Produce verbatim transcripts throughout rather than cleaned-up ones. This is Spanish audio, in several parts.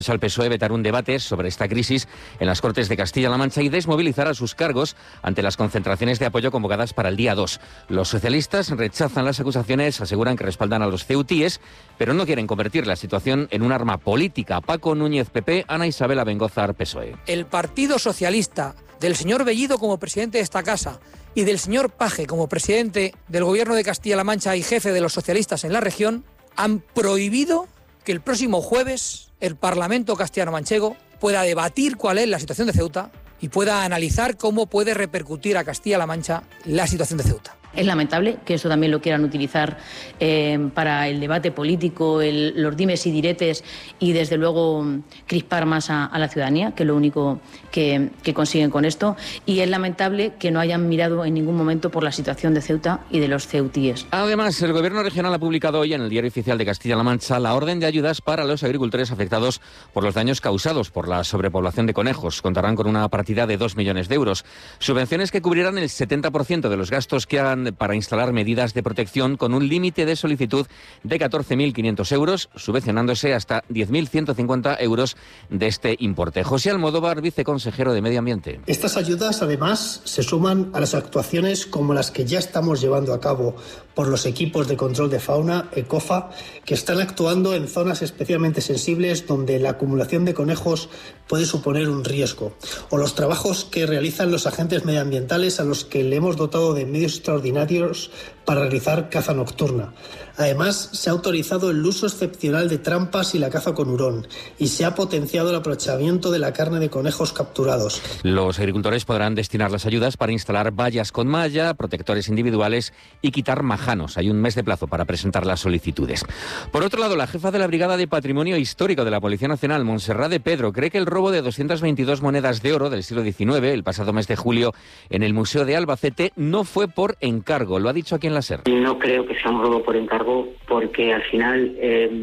al P S O E vetar un debate sobre esta crisis en las Cortes de Castilla-La Mancha y desmovilizar a sus cargos ante las concentraciones de apoyo convocadas para el día dos. Los socialistas rechazan las acusaciones, aseguran que respaldan a los ceutíes, pero no quieren convertir la situación en un arma política. Paco Núñez, P P, Ana Isabel Abengozar, P S O E. El Partido Socialista, del señor Bellido como presidente de esta casa y del señor Paje como presidente del Gobierno de Castilla-La Mancha y jefe de los socialistas en la región, han prohibido que el próximo jueves el Parlamento castellano-manchego pueda debatir cuál es la situación de Ceuta y pueda analizar cómo puede repercutir a Castilla-La Mancha la situación de Ceuta. Es lamentable que esto también lo quieran utilizar eh, para el debate político, el, los dimes y diretes y, desde luego, crispar más a, a la ciudadanía, que es lo único que, que consiguen con esto. Y es lamentable que no hayan mirado en ningún momento por la situación de Ceuta y de los ceutíes. Además, el Gobierno regional ha publicado hoy en el Diario Oficial de Castilla-La Mancha la orden de ayudas para los agricultores afectados por los daños causados por la sobrepoblación de conejos. Contarán con una partida de dos millones de euros. Subvenciones que cubrirán el setenta por ciento de los gastos que hagan para instalar medidas de protección, con un límite de solicitud de catorce mil quinientos euros, subvencionándose hasta diez mil ciento cincuenta euros de este importe. José Almodóvar, viceconsejero de Medio Ambiente. Estas ayudas, además, se suman a las actuaciones como las que ya estamos llevando a cabo por los equipos de control de fauna, ECOFA, que están actuando en zonas especialmente sensibles donde la acumulación de conejos puede suponer un riesgo, o los trabajos que realizan los agentes medioambientales a los que le hemos dotado de medios extraordinarios para realizar caza nocturna. Además, se ha autorizado el uso excepcional de trampas y la caza con hurón, y se ha potenciado el aprovechamiento de la carne de conejos capturados. Los agricultores podrán destinar las ayudas para instalar vallas con malla, protectores individuales y quitar majanos. Hay un mes de plazo para presentar las solicitudes. Por otro lado, la jefa de la Brigada de Patrimonio Histórico de la Policía Nacional, Montserrat de Pedro, cree que el robo de doscientas veintidós monedas de oro del siglo diecinueve, el pasado mes de julio, en el Museo de Albacete, no fue por encargo. Lo ha dicho aquí en la SER. No creo que sea un robo por encargo, porque al final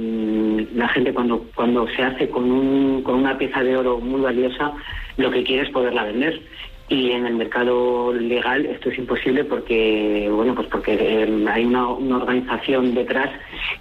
eh, la gente cuando cuando se hace con un con una pieza de oro muy valiosa, lo que quiere es poderla vender. Y en el mercado legal esto es imposible porque bueno pues porque eh, hay una, una organización detrás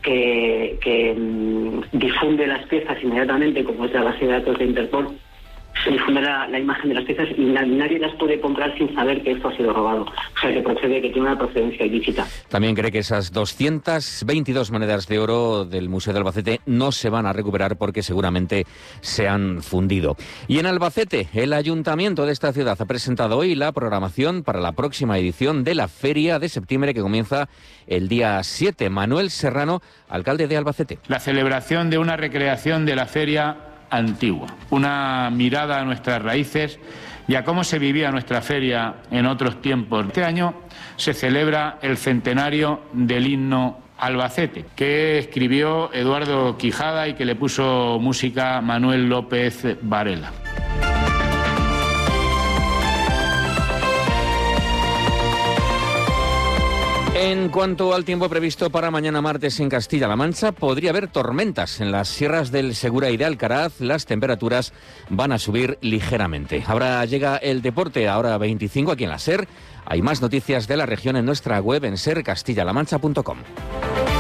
que, que um, difunde las piezas inmediatamente, como es la base de datos de Interpol. Se difunde la, la imagen de las piezas y na, nadie las puede comprar sin saber que esto ha sido robado. O sea, que procede, que tiene una procedencia ilícita. También cree que esas doscientas veintidós monedas de oro del Museo de Albacete no se van a recuperar porque seguramente se han fundido. Y en Albacete, el ayuntamiento de esta ciudad ha presentado hoy la programación para la próxima edición de la Feria de Septiembre, que comienza el día siete. Manuel Serrano, alcalde de Albacete. La celebración de una recreación de la feria antigua, una mirada a nuestras raíces y a cómo se vivía nuestra feria en otros tiempos. Este año se celebra el centenario del himno Albacete, que escribió Eduardo Quijada y que le puso música Manuel López Varela. En cuanto al tiempo previsto para mañana martes en Castilla-La Mancha, podría haber tormentas en las sierras del Segura y de Alcaraz. Las temperaturas van a subir ligeramente. Ahora llega el deporte, ahora veinticinco aquí en la SER. Hay más noticias de la región en nuestra web en ser castilla la mancha punto com.